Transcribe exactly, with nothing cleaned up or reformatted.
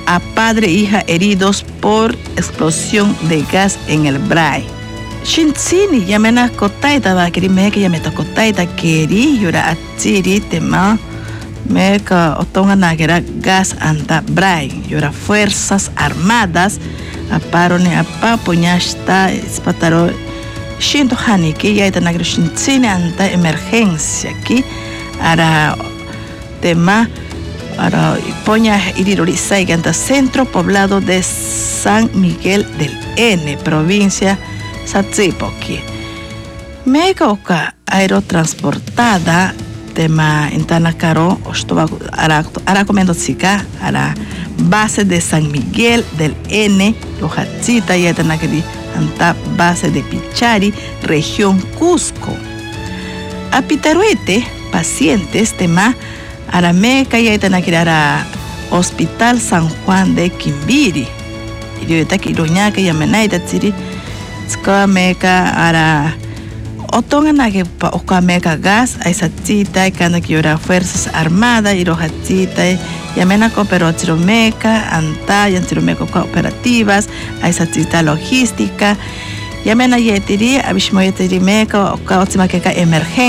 a padre e hija heridos por explosión de gas en el Bray. Shintsini yamena kotaita da kiri meka yameta kotaita keri yura atsiri tema meka otonga nagera gas anta Bray yura fuerzas armadas aparone apa puñasta espataro shinto haniki yaita nagera shintsini anta emergencia ki ara tema Ara poña irirorisa y anta centro poblado de San Miguel del N, provincia Satsipoqui. Mega oka aerotransportada tema Intanacaro, ara ara comendo tsika ara base de San Miguel del N, Lojatzita y atanakari anta base de Pichari, región Cusco. A Pitaruete, pacientes tema Arameca y Aitanakirara Hospital San Juan de Quimbiri. Y yo taki roñaca y amenaita tsiri. Skameca ara otonganake pa okameca gas aisatzita y kana kiora fuerzas armadas y rojatzita y amena cooperochiromeca anta y antiromeca cooperativas aisatzita logística y amena yetiri abishmo yetiri meca oka otsimakeca emergencia.